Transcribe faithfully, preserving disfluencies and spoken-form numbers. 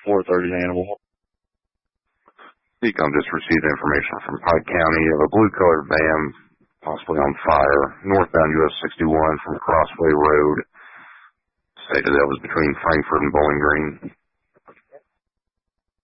four thirty Hannibal. Decom just received information from Pike County of a blue-colored van, possibly on fire, northbound U S sixty-one from Crossway Road. Stated that was between Frankfort and Bowling Green.